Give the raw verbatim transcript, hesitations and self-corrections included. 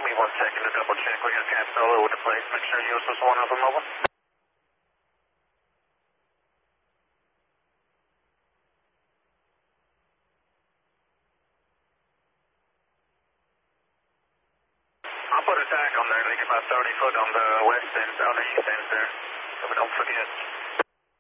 me one second to double check. We got gas all over the place. Make sure yours was one of them, over. I'll put a tag on there, like about thirty foot on the west end, on the east end there. So we don't forget.